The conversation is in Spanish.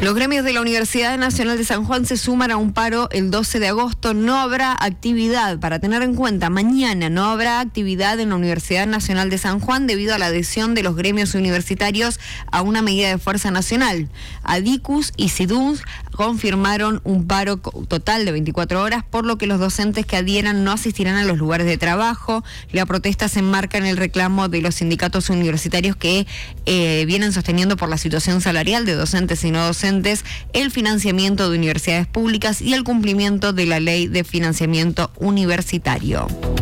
Los gremios de la Universidad Nacional de San Juan se suman a un paro el 12 de agosto. No habrá actividad, para tener en cuenta, mañana no habrá actividad en la Universidad Nacional de San Juan debido a la adhesión de los gremios universitarios a una medida de fuerza nacional. Adicus y SIDUNS confirmaron un paro total de 24 horas, por lo que los docentes que adhieran no asistirán a los lugares de trabajo. La protesta se enmarca en el reclamo de los sindicatos universitarios que vienen sosteniendo por la situación salarial de docentes y no docentes, el financiamiento de universidades públicas y el cumplimiento de la ley de financiamiento universitario.